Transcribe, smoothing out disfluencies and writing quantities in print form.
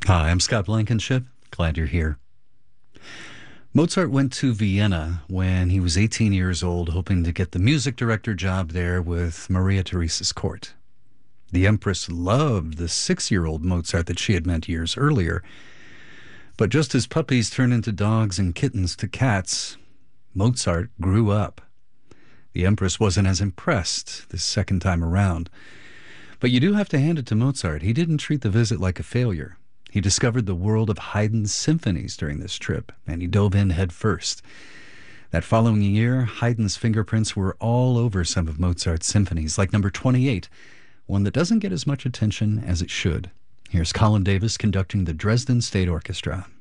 Hi, I'm Scott Blankenship. Glad you're here. Mozart went to Vienna when he was 18 years old, hoping to get the music director job there with Maria Theresa's court. The Empress loved the 6-year-old Mozart that she had met years earlier, but just as puppies turn into dogs and kittens to cats, Mozart grew up. The Empress wasn't as impressed this second time around. But you do have to hand it to Mozart. He didn't treat the visit like a failure. He discovered the world of Haydn's symphonies during this trip, and he dove in head first. That following year, Haydn's fingerprints were all over some of Mozart's symphonies, like number 28, one that doesn't get as much attention as it should. Here's Colin Davis conducting the Dresden State Orchestra.